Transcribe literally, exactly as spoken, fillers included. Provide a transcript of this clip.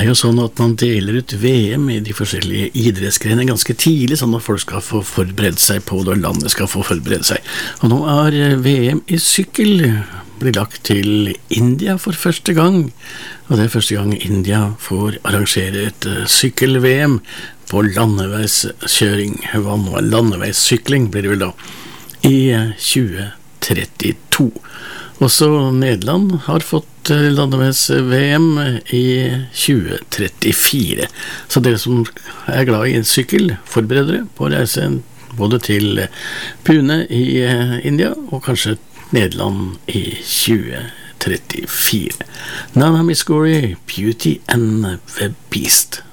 er jo sånn at man deler ut V M i de forskjellige idrettsgrenene ganske tidlig, sånn at folk skal få forberede seg på det, og landet skal få forberede seg. Og nå er V M i sykkel blir lagt til India for første gang, og det er første gang India får arrangere et sykkel-V M på landeveiskjøring, landeveissykling blir det vel da, i tjue trettito. Også Nederland har fått landeveis-V M i tjue trettifire. Så dere som er glad i en sykkel, forbereder dere på å reise både til Pune i India, og kanskje Nederland i tjue trettifire. Nana Miskouri, Beauty and the Beast.